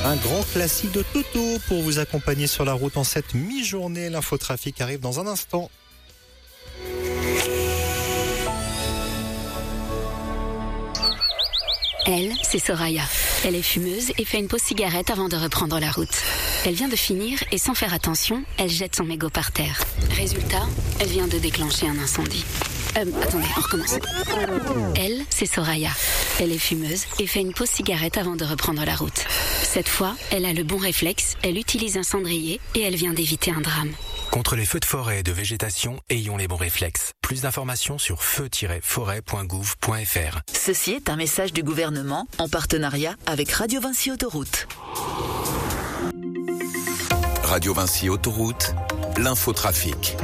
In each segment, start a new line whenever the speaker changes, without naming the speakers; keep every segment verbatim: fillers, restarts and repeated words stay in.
Un grand classique de Toto pour vous accompagner sur la route en cette mi-journée. L'infotrafic arrive dans un instant.
Elle, c'est Soraya. Elle est fumeuse et fait une pause cigarette avant de reprendre la route. Elle vient de finir et sans faire attention, elle jette son mégot par terre. Résultat, elle vient de déclencher un incendie. Euh, attendez, on recommence. Elle, c'est Soraya. Elle est fumeuse et fait une pause cigarette avant de reprendre la route. Cette fois, elle a le bon réflexe, elle utilise un cendrier et elle vient d'éviter un drame.
Contre les feux de forêt et de végétation, ayons les bons réflexes. Plus d'informations sur feu tiret forêt point gouv point f r.
Ceci est un message du gouvernement en partenariat avec Radio Vinci Autoroute.
Radio Vinci Autoroute, l'infotrafic.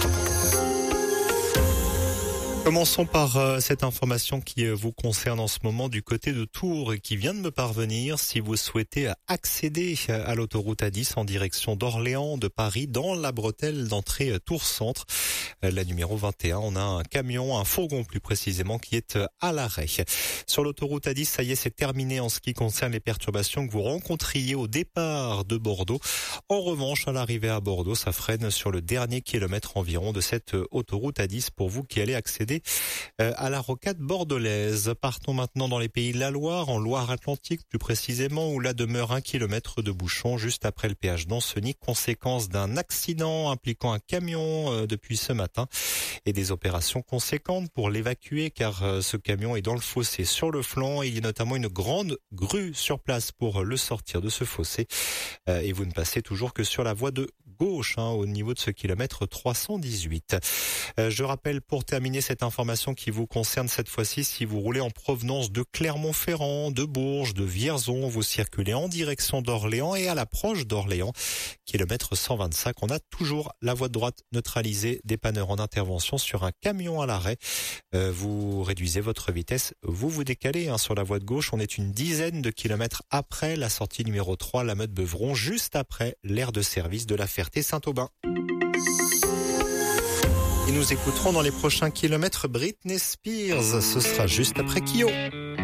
Commençons par euh, cette information qui euh, vous concerne en ce moment du côté de Tours et qui vient de me parvenir. Si vous souhaitez accéder à l'autoroute A dix en direction d'Orléans, de Paris, dans la bretelle d'entrée euh, Tours Centre, euh, la numéro vingt et un, on a un camion, un fourgon plus précisément, qui est euh, à l'arrêt. Sur l'autoroute A dix, ça y est, c'est terminé en ce qui concerne les perturbations que vous rencontriez au départ de Bordeaux. En revanche, à l'arrivée à Bordeaux, ça freine sur le dernier kilomètre environ de cette euh, autoroute A dix pour vous qui allez accéder à la rocade bordelaise. Partons maintenant dans les pays de la Loire, en Loire-Atlantique plus précisément, où là demeure un kilomètre de bouchon juste après le péage d'Ancenis, conséquence d'un accident impliquant un camion euh, depuis ce matin et des opérations conséquentes pour l'évacuer car euh, ce camion est dans le fossé sur le flanc et il y a notamment une grande grue sur place pour le sortir de ce fossé euh, et vous ne passez toujours que sur la voie de gauche hein, au niveau de ce kilomètre trois cent dix-huit. Euh, je rappelle pour terminer cette information qui vous concerne cette fois-ci, si vous roulez en provenance de Clermont-Ferrand, de Bourges, de Vierzon, vous circulez en direction d'Orléans et à l'approche d'Orléans, kilomètre cent vingt-cinq, on a toujours la voie de droite neutralisée, dépanneur en intervention sur un camion à l'arrêt. Euh, vous réduisez votre vitesse, vous vous décalez hein, sur la voie de gauche, on est une dizaine de kilomètres après la sortie numéro trois, la Meute-Beuvron, juste après l'aire de service de la Ferté-Saint-Aubin. Et nous écouterons dans les prochains kilomètres Britney Spears. Ce sera juste après Kyo.